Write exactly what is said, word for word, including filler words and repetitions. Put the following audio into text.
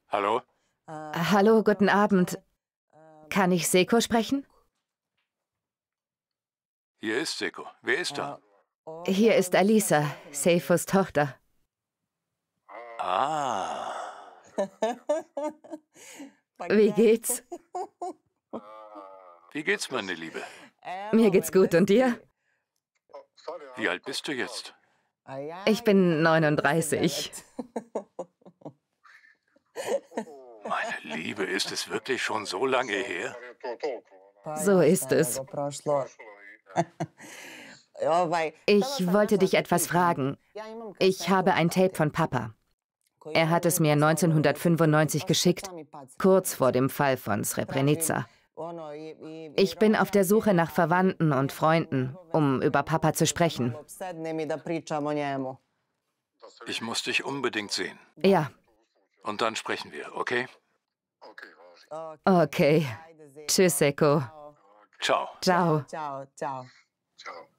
Hallo? Hallo, guten Abend. Kann ich Seko sprechen? Hier ist Seko. Wer ist da? Hier ist Alisa, Seifos Tochter. Ah. Wie geht's? Wie geht's, meine Liebe? Mir geht's gut, und dir? Wie alt bist du jetzt? Ich bin neununddreißig. Meine Liebe, ist es wirklich schon so lange her? So ist es. Ich wollte dich etwas fragen. Ich habe ein Tape von Papa. Er hat es mir neunzehnhundertfünfundneunzig geschickt, kurz vor dem Fall von Srebrenica. Ich bin auf der Suche nach Verwandten und Freunden, um über Papa zu sprechen. Ich muss dich unbedingt sehen. Ja. Und dann sprechen wir, okay? Okay. Tschüss, Seko. Ciao. Ciao. Ciao, ciao. Ciao.